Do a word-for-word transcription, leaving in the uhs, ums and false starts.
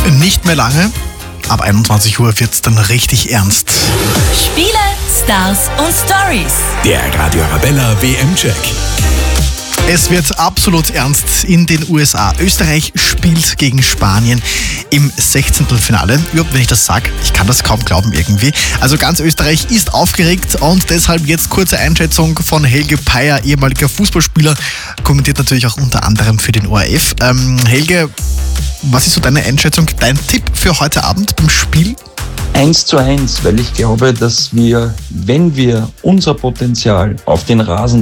Nicht mehr lange. Ab einundzwanzig Uhr wird es dann richtig ernst. Spiele, Stars und Stories. Der Radio Arabella W M-Check. Es wird absolut ernst in den U S A. Österreich spielt gegen Spanien im Sechzehntelfinale. Überhaupt, wenn ich das sage, ich kann das kaum glauben irgendwie. Also ganz Österreich ist aufgeregt und deshalb jetzt kurze Einschätzung von Helge Peyer, ehemaliger Fußballspieler, kommentiert natürlich auch unter anderem für den O R F. Ähm, Helge, was ist so deine Einschätzung, dein Tipp für heute Abend beim Spiel? Eins zu eins, weil ich glaube, dass wir, wenn wir unser Potenzial auf den Rasen